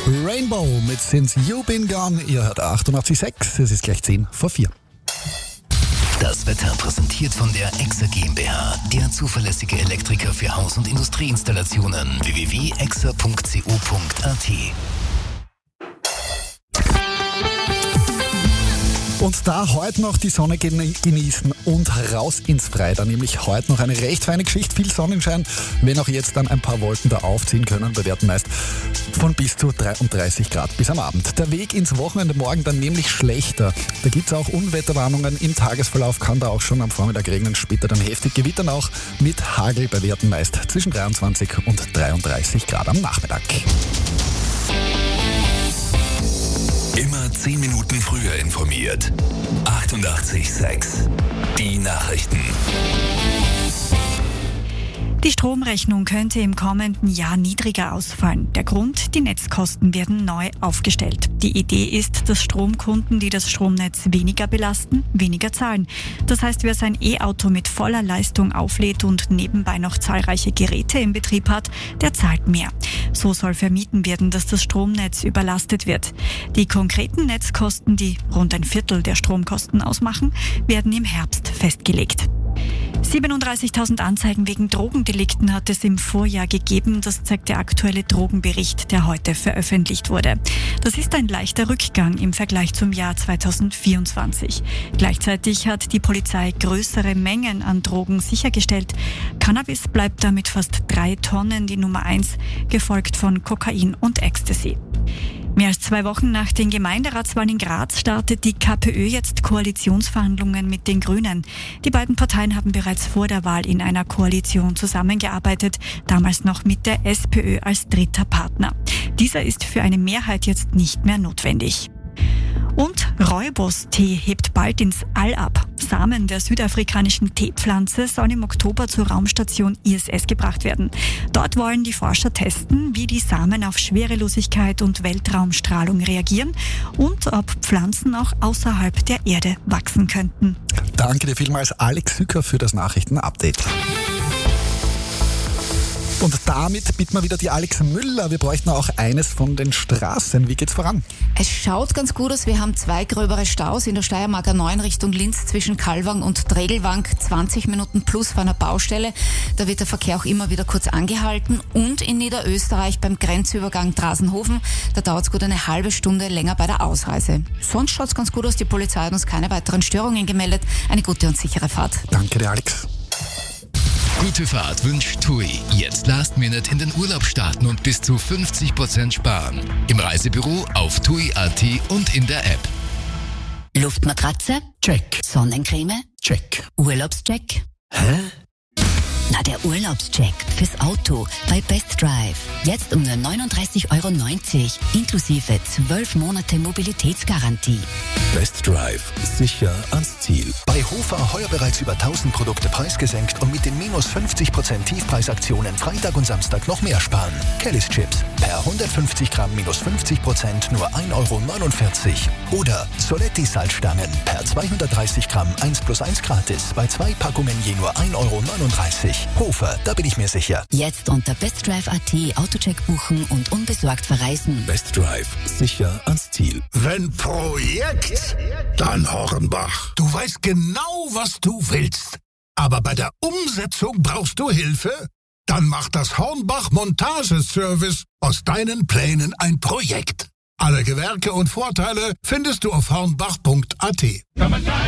Rainbow mit Since You Been Gone. Ihr hört 88,6. Es ist gleich 10 vor 4. Das Wetter präsentiert von der EXA GmbH, der zuverlässige Elektriker für Haus- und Industrieinstallationen. www.exa.co.at. Und da heute noch die Sonne genießen und raus ins Freie. Nämlich heute noch eine recht feine Geschichte, viel Sonnenschein, wenn auch jetzt dann ein paar Wolken da aufziehen können, bei Werten meist von bis zu 33 Grad bis am Abend. Der Weg ins Wochenende morgen dann nämlich schlechter. Da gibt es auch Unwetterwarnungen im Tagesverlauf, kann da auch schon am Vormittag regnen, später dann heftig gewittern auch mit Hagel bei Werten meist zwischen 23 und 33 Grad am Nachmittag. Immer 10 Minuten früher informiert. 88,6. Die Nachrichten. Die Stromrechnung könnte im kommenden Jahr niedriger ausfallen. Der Grund, die Netzkosten werden neu aufgestellt. Die Idee ist, dass Stromkunden, die das Stromnetz weniger belasten, weniger zahlen. Das heißt, wer sein E-Auto mit voller Leistung auflädt und nebenbei noch zahlreiche Geräte im Betrieb hat, der zahlt mehr. So soll vermieden werden, dass das Stromnetz überlastet wird. Die konkreten Netzkosten, die rund ein Viertel der Stromkosten ausmachen, werden im Herbst festgelegt. 37.000 Anzeigen wegen Drogendelikten hat es im Vorjahr gegeben. Das zeigt der aktuelle Drogenbericht, der heute veröffentlicht wurde. Das ist ein leichter Rückgang im Vergleich zum Jahr 2024. Gleichzeitig hat die Polizei größere Mengen an Drogen sichergestellt. Cannabis bleibt damit fast 3 Tonnen die Nummer 1, gefolgt von Kokain und Ecstasy. Mehr als 2 Wochen nach den Gemeinderatswahlen in Graz startet die KPÖ jetzt Koalitionsverhandlungen mit den Grünen. Die beiden Parteien haben bereits vor der Wahl in einer Koalition zusammengearbeitet, damals noch mit der SPÖ als dritter Partner. Dieser ist für eine Mehrheit jetzt nicht mehr notwendig. Und Rooibos-Tee hebt bald ins All ab. Samen der südafrikanischen Teepflanze sollen im Oktober zur Raumstation ISS gebracht werden. Dort wollen die Forscher testen, wie die Samen auf Schwerelosigkeit und Weltraumstrahlung reagieren und ob Pflanzen auch außerhalb der Erde wachsen könnten. Danke dir vielmals, Alex Sücker, für das Nachrichten-Update. Und damit bitten wir wieder die Alex Müller. Wir bräuchten auch eines von den Straßen. Wie geht's voran? Es schaut ganz gut aus. Wir haben 2 gröbere Staus in der Steiermark A9 Richtung Linz zwischen Kalwang und Tregelwang. 20 Minuten plus vor einer Baustelle. Da wird der Verkehr auch immer wieder kurz angehalten. Und in Niederösterreich beim Grenzübergang Drasenhofen. Da dauert es gut eine halbe Stunde länger bei der Ausreise. Sonst schaut's ganz gut aus. Die Polizei hat uns keine weiteren Störungen gemeldet. Eine gute und sichere Fahrt. Danke dir, Alex. Gute Fahrt wünscht TUI. Jetzt Last Minute in den Urlaub starten und bis zu 50% sparen. Im Reisebüro, auf TUI.at und in der App. Luftmatratze? Check. Sonnencreme? Check. Urlaubscheck? Hä? Na, der Urlaubscheck fürs Auto bei Best Drive. Jetzt um nur 39,90 € inklusive 12 Monate Mobilitätsgarantie. Best Drive. Sicher ans Ziel. Bei Hofer heuer bereits über 1000 Produkte preisgesenkt und mit den minus 50% Tiefpreisaktionen Freitag und Samstag noch mehr sparen. Kelly's Chips. Per 150 Gramm minus 50% nur 1,49 € Oder Soletti Salzstangen. Per 230 Gramm 1+1 gratis. Bei 2 Packungen je nur 1,39 €. Hofer, da bin ich mir sicher. Jetzt unter bestdrive.at Autocheck buchen und unbesorgt verreisen. Best Drive. Sicher ans Ziel. Wenn Projekt, dann Hornbach. Du weißt genau, was du willst. Aber bei der Umsetzung brauchst du Hilfe? Dann macht das Hornbach Montageservice aus deinen Plänen ein Projekt. Alle Gewerke und Vorteile findest du auf hornbach.at.